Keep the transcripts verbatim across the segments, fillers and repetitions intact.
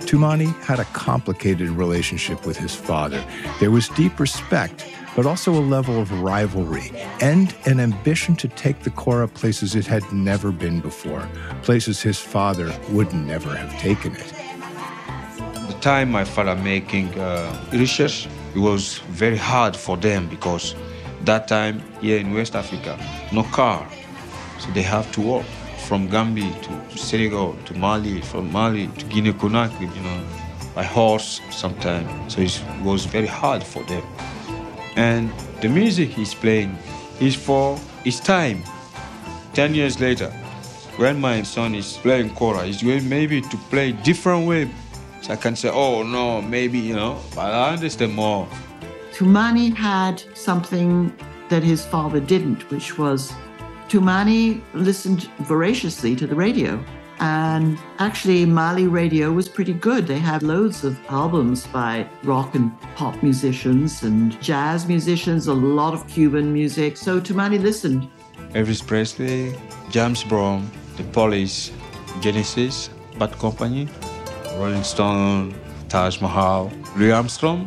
Toumani had a complicated relationship with his father. There was deep respect, but also a level of rivalry and an ambition to take the Kora places it had never been before, places his father would never have taken it. The time my father making uh, research, it was very hard for them because that time here in West Africa, no car, so they have to walk from Gambia to Senegal to Mali, from Mali to Guinea-Conakry, you know, by horse sometimes. So it was very hard for them. And the music he's playing is for his time. Ten years later, when my son is playing kora, he's going maybe to play different way. So I can say, oh no, maybe, you know, but I understand more. Toumani had something that his father didn't, which was Toumani listened voraciously to the radio. And actually, Mali radio was pretty good. They had loads of albums by rock and pop musicians and jazz musicians, a lot of Cuban music. So Toumani listened. Elvis Presley, James Brown, The Police, Genesis, Bad Company, Rolling Stone, Taj Mahal, Louis Armstrong.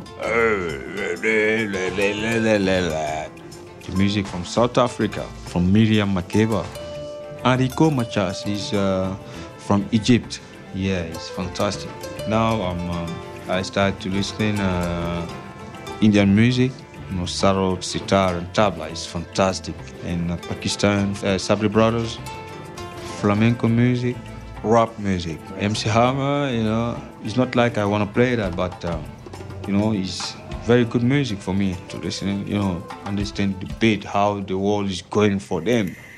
The music from South Africa, from Miriam Makeba. Enrico Machas is uh, from Egypt. Yeah, it's fantastic. Now I'm, um, I start to listen uh, Indian music, you know, sarod, sitar, and tabla. It's fantastic. In uh, Pakistan, uh, Sabri Brothers, flamenco music, rap music. M C Hammer, you know, it's not like I want to play that, but uh, you know, it's very good music for me to listen, you know, understand the beat, how the world is going for them.